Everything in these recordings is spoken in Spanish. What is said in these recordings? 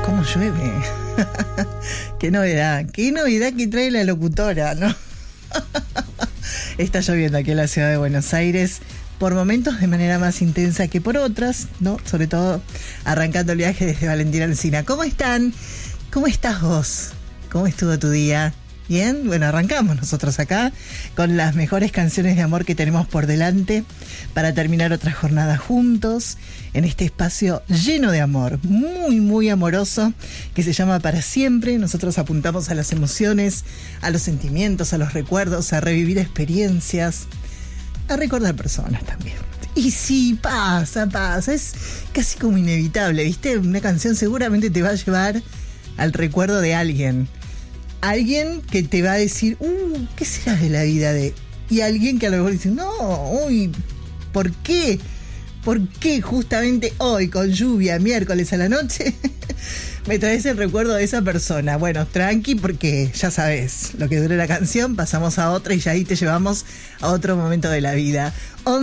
cómo llueve. Qué novedad que trae la locutora, ¿no? Está lloviendo aquí en la ciudad de Buenos Aires, por momentos de manera más intensa que por otras, ¿no? Sobre todo arrancando el viaje desde Valentina Alsina. ¿Cómo están? ¿Cómo estás vos? ¿Cómo estuvo tu día? Bien, bueno, arrancamos nosotros acá con las mejores canciones de amor que tenemos por delante para terminar otra jornada juntos en este espacio lleno de amor, muy, muy amoroso, que se llama Para Siempre. Nosotros apuntamos a las emociones, a los sentimientos, a los recuerdos, a revivir experiencias, a recordar personas también. Y sí, pasa, es casi como inevitable, ¿viste? Una canción seguramente te va a llevar al recuerdo de alguien. Alguien que te va a decir, ¿qué será de la vida de...? Y alguien que a lo mejor dice, no, uy, ¿por qué? ¿Por qué justamente hoy, con lluvia, miércoles a la noche, me traes el recuerdo de esa persona? Bueno, tranqui, porque ya sabes, lo que dure la canción, pasamos a otra y ya ahí te llevamos a otro momento de la vida.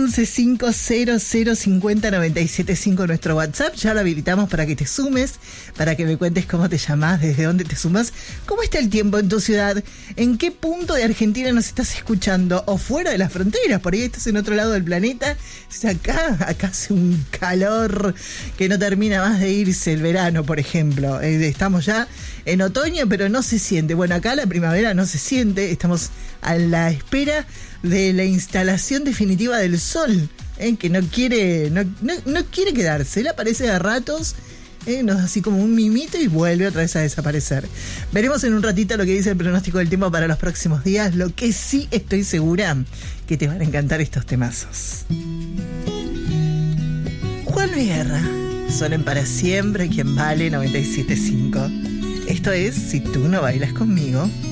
1150050975 nuestro WhatsApp, ya lo habilitamos para que te sumes, para que me cuentes cómo te llamás, desde dónde te sumas, cómo está el tiempo en tu ciudad, en qué punto de Argentina nos estás escuchando, o fuera de las fronteras, por ahí estás en otro lado del planeta. Acá hace un calor que no termina más de irse el verano, por ejemplo. Estamos ya en otoño, pero no se siente. Bueno, acá la primavera no se siente, estamos a la espera de la instalación definitiva del sol, que no quiere quedarse. Él aparece a ratos, así como un mimito, y vuelve otra vez a desaparecer. Veremos en un ratito lo que dice el pronóstico del tiempo para los próximos días. Lo que sí estoy segura que te van a encantar estos temazos. Juan Luis Guerra, sonen para siempre quien vale 97.5. Esto es Si tú no bailas conmigo.